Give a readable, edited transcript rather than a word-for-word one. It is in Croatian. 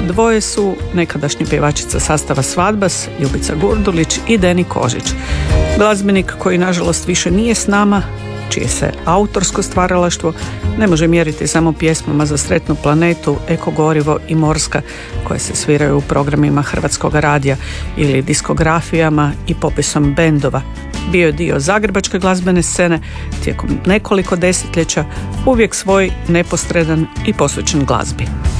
dvoje su nekadašnji pjevačica sastava Svadbas, Ljubica Gurdulić i Deni Kožić. Glazbenik koji nažalost više nije s nama, čije se autorsko stvaralaštvo ne može mjeriti samo pjesmama za Sretnu planetu, Ekogorivo i Morska koje se sviraju u programima Hrvatskog radija ili diskografijama i popisom bendova. Bio je dio zagrebačke glazbene scene tijekom nekoliko desetljeća, uvijek svoj, neposredan i posvećen glazbi.